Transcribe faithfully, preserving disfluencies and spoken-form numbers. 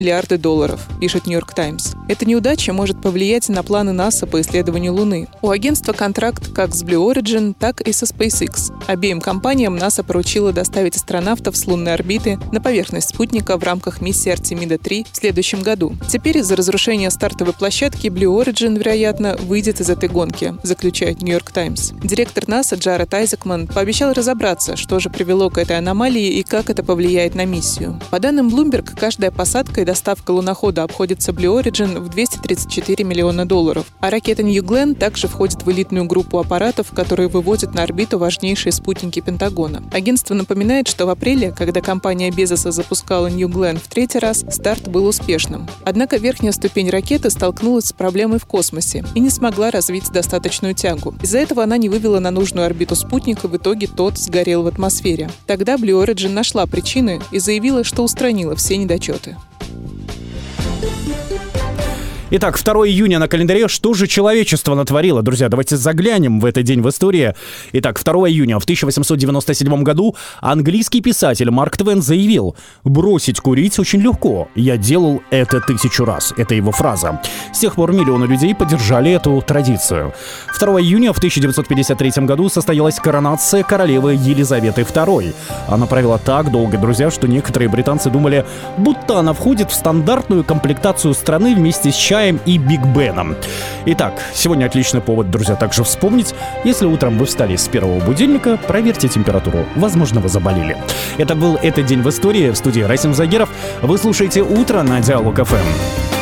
миллиарды долларов, пишет «Нью-Йорк Таймс». Эта неудача может повлиять на планы НАСА по исследованию Луны. У агентства контракт как с Blue Origin, так и со SpaceX. Обеим компаниям НАСА поручило доставить астронавтов с лунной орбиты на поверхность спутника в рамках миссии Артемида три в следующем году. Теперь из-за разрушения стартовой площадки Blue Origin, вероятно, выйдет из этой гонки, заключает «Нью-Йорк Таймс». Директор НАСА Джаред Айзекман пообещал разобраться, что же привело к этой аномалии и как это повлияет на миссию. По данным Bloomberg, каждая посадка и доставка лунохода обходится Blue Origin в двести тридцать четыре миллиона долларов, а ракета New Glenn также входит в элитную группу аппаратов, которые выводят на орбиту важнейшие спутники Пентагона. Агентство напоминает, что в апреле, когда компания Безоса запускала New Glenn в третий раз, старт был успешным. Однако верхняя ступень ракеты столкнулась с проблемой в космосе и не смогла развить достаточную тягу. Из-за этого она не вывела на нужную орбиту спутник, и в итоге тот сгорел в атмосфере. Тогда Blue Origin нашла причины и заявила, что устранила все недочеты. Итак, второго июня на календаре. Что же человечество натворило? Друзья, давайте заглянем в этот день в истории. Итак, второго июня в тысяча восемьсот девяносто седьмом году английский писатель Марк Твен заявил: «Бросить курить очень легко. Я делал это тысячу раз». Это его фраза. С тех пор миллионы людей поддержали эту традицию. второго июня в тысяча девятьсот пятьдесят третьем году состоялась коронация королевы Елизаветы второй. Она правила так долго, друзья, что некоторые британцы думали, будто она входит в стандартную комплектацию страны вместе с чаем и Биг Беном. Итак, сегодня отличный повод, друзья, также вспомнить. Если утром вы встали с первого будильника, проверьте температуру. Возможно, вы заболели. Это был «Этот день в истории». В студии Расим Загеров. Вы слушаете «Утро» на Диалог эф эм.